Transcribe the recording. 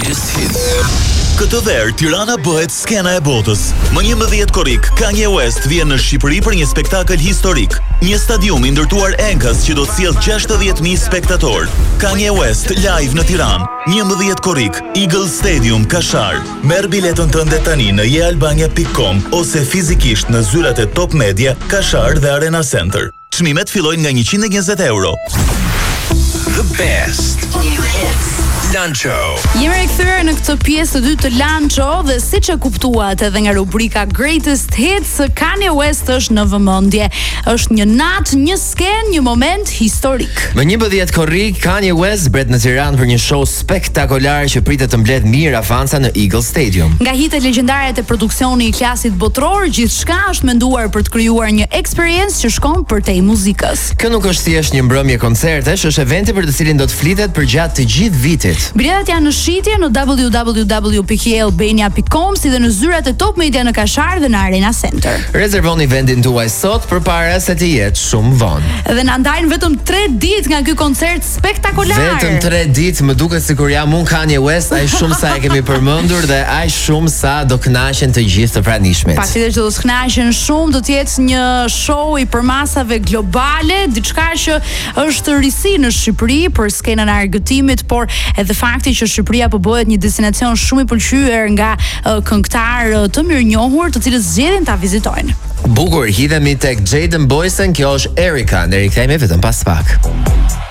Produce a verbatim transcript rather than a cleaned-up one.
Greatest Hits. Këtë verë, Tirana bëhet skena e botës. Më njëmbëdhjetë korrik, Kanye West vjen në Shqipëri për një spektakël historik. Një stadium i ndërtuar enkas që do të sjellë gjashtëdhjetë mijë spektatorë. Kanye West live në Tiranë. njëmbëdhjetë korrik, Eagle Stadium, Kashar. Merr biletën tënde tani në je albania pikë com ose fizikisht në zyrat e Top Media, Kashar dhe Arena Center. Çmimet fillojnë nga njëqind e njëzet euro. The best. Lancho. Jemi rikthyer në këtë pjesë të dytë të Lancho dhe siç e kuptuat edhe nga rubrika Greatest Hits, Kanye West është në vëmendje. Është një natë, një sken, një moment historik. Më njëmbëdhjetë korrik, Kanye West bret në Tiranë për një show spektakolar që pritet të mbledh mirë afansa në Eagle Stadium. Nga hitet legjendare të produksioni i klasit botror, gjithçka është menduar për të krijuar një experience që shkon përtej muzikës. Kjo nuk është thjesht një mbrëmje koncertesh, është eventi për të cilin do të flitet për gjatë të gjithë vitit. Biletat janë në shitje në w w w pikë je albania pikë com si dhe në zyrat e Top Media në Kashar dhe në Arena Center. Rezervoni vendin tuaj sot përpara se të jetë shumë vonë. Dhe na ndajnë vetëm tre ditë nga ky koncert spektakolar. Vetëm tre ditë, më duket sikur jam unë Kanye West, aq shumë sa e kemi përmendur dhe aq shumë sa do kënaqen të gjithë të pranishmit. Patjetër do të kënaqen shumë, do të jetë një show i përmasave globale, diçka që është risi në Shqipëri për skenën e argëtimit, por edhe fakti që Shqipëria po bëhet një destinacion shumë i pëlqyer nga uh, këngëtar uh, të mirënjohur, të cilët zgjedhin ta vizitojnë. Bukur, hidhemi tek Jaden Boysen, kjo është Erika, ne rikthehemi vetëm pas pak.